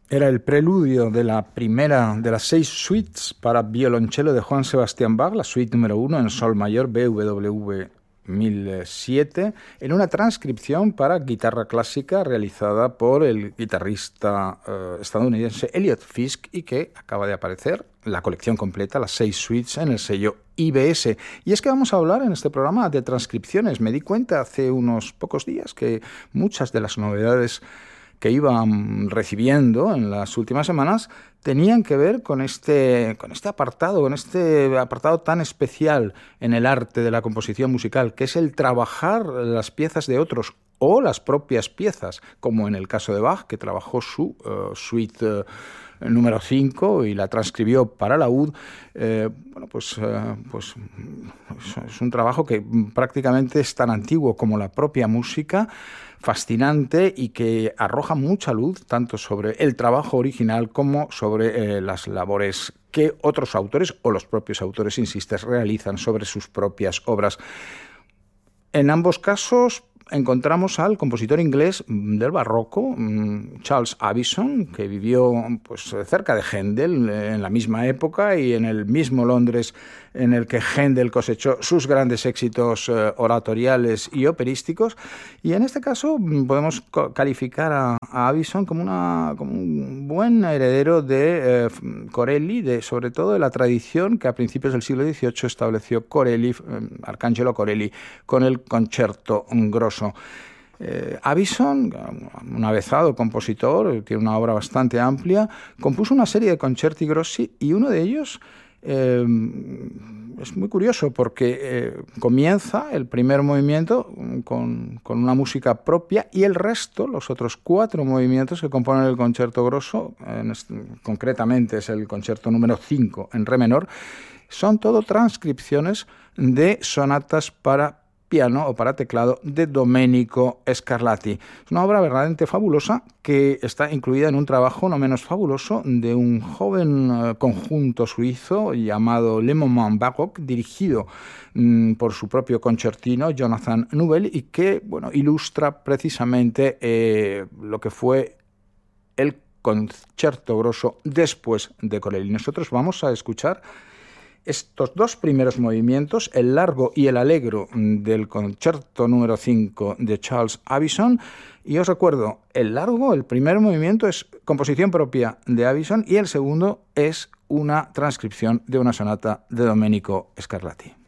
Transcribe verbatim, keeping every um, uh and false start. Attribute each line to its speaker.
Speaker 1: Era el preludio de la primera de las seis suites para violonchelo de Johann Sebastian Bach, la suite número uno en sol mayor B W V mil siete, en una transcripción para guitarra clásica realizada por el guitarrista eh, estadounidense Elliot Fisk y que acaba de aparecer la colección completa, las seis suites, en el sello I B S. Y es que vamos a hablar en este programa de transcripciones. Me di cuenta hace unos pocos días que muchas de las novedades que iban recibiendo en las últimas semanas tenían que ver con este, con este apartado, con este apartado tan especial en el arte de la composición musical, que es el trabajar las piezas de otros o las propias piezas, como en el caso de Bach, que trabajó su uh, suite uh, número cinco y la transcribió para laúd. Eh, bueno, pues, uh, pues es un trabajo que prácticamente es tan antiguo como la propia música, fascinante y que arroja mucha luz tanto sobre el trabajo original como sobre eh, las labores que otros autores o los propios autores, insistes, realizan sobre sus propias obras. En ambos casos encontramos al compositor inglés del barroco, Charles Avison, que vivió pues, cerca de Händel en la misma época y en el mismo Londres en el que Händel cosechó sus grandes éxitos eh, oratoriales y operísticos. Y en este caso podemos calificar a, a Avison como, una, como un buen heredero de eh, Corelli, de, sobre todo de la tradición que a principios del siglo dieciocho estableció Corelli, eh, Arcangelo Corelli, con el Concerto Grosso. Eh, Avison, un avezado compositor, tiene una obra bastante amplia, compuso una serie de concerti grossi y uno de ellos eh, es muy curioso porque eh, comienza el primer movimiento con, con una música propia y el resto, los otros cuatro movimientos que componen el Concerto Grosso, en este, concretamente es el concierto número cinco en re menor, son todo transcripciones de sonatas para piano o para teclado de Domenico Scarlatti. Es una obra verdaderamente fabulosa que está incluida en un trabajo no menos fabuloso de un joven uh, conjunto suizo llamado Le Moment Baroque, dirigido mm, por su propio concertino, Jonathan Nouvel, y que bueno, ilustra precisamente eh, lo que fue el Concerto Grosso después de Corelli. Nosotros vamos a escuchar estos dos primeros movimientos, el largo y el allegro del concierto número cinco de Charles Avison. Y os recuerdo, el largo, el primer movimiento es composición propia de Avison y el segundo es una transcripción de una sonata de Domenico Scarlatti.